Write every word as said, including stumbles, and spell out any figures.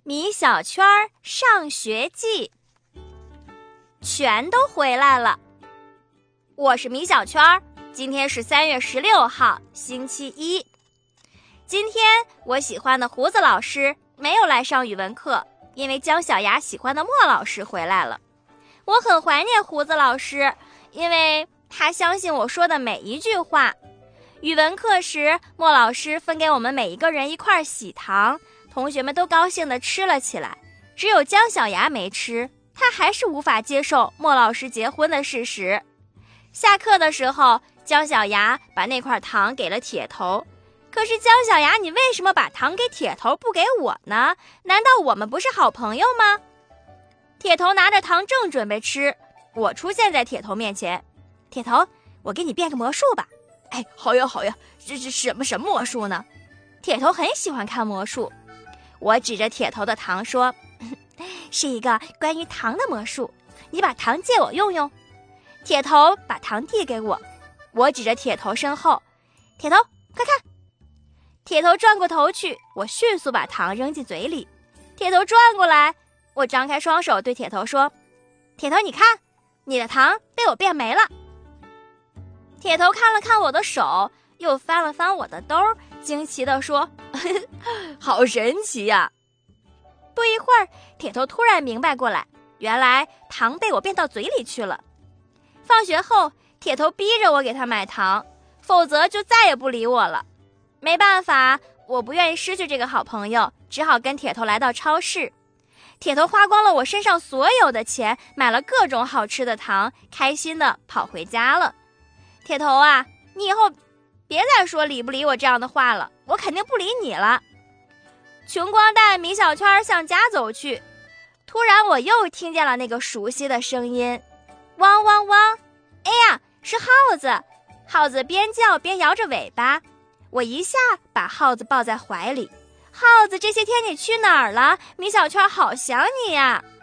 米小圈上学记，全都回来了。我是米小圈，今天是三月十六号，星期一。今天我喜欢的胡子老师没有来上语文课，因为姜小牙喜欢的莫老师回来了。我很怀念胡子老师，因为他相信我说的每一句话。语文课时，莫老师分给我们每一个人一块喜糖，同学们都高兴地吃了起来。只有姜小牙没吃，他还是无法接受莫老师结婚的事实。下课的时候，姜小牙把那块糖给了铁头。可是姜小牙，你为什么把糖给铁头不给我呢？难道我们不是好朋友吗？铁头拿着糖正准备吃，我出现在铁头面前。铁头，我给你变个魔术吧。哎，好呀好呀，这是什么什么魔术呢？铁头很喜欢看魔术。我指着铁头的糖说，是一个关于糖的魔术，你把糖借我用用。铁头把糖递给我，我指着铁头身后，铁头快看。铁头转过头去，我迅速把糖扔进嘴里。铁头转过来，我张开双手对铁头说，铁头你看，你的糖被我变没了。铁头看了看我的手，又翻了翻我的兜，惊奇地说，呵呵，好神奇呀。不一会儿，铁头突然明白过来，原来糖被我变到嘴里去了。放学后，铁头逼着我给他买糖，否则就再也不理我了。没办法，我不愿意失去这个好朋友，只好跟铁头来到超市。铁头花光了我身上所有的钱，买了各种好吃的糖，开心地跑回家了。铁头啊，你以后别再说理不理我这样的话了，我肯定不理你了。穷光蛋米小圈向家走去，突然我又听见了那个熟悉的声音，汪汪汪！哎呀，是耗子！耗子边叫边摇着尾巴，我一下把耗子抱在怀里。耗子，这些天你去哪儿了？米小圈好想你呀！